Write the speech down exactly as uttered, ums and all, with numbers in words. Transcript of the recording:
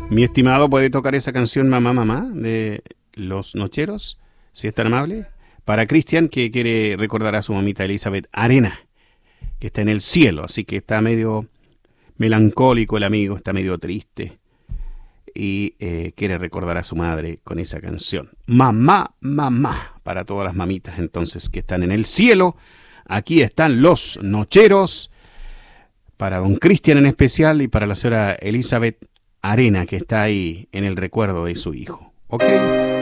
Mi estimado, ¿puede tocar esa canción Mamá, Mamá de Los Nocheros? Si es tan amable. Para Cristian, que quiere recordar a su mamita Elizabeth Arena, que está en el cielo, así que está medio melancólico el amigo, está medio triste y eh, quiere recordar a su madre con esa canción. Mamá, mamá, para todas las mamitas entonces que están en el cielo. Aquí están Los Nocheros, para don Cristian en especial y para la señora Elizabeth Arena, que está ahí en el recuerdo de su hijo. ¿Ok?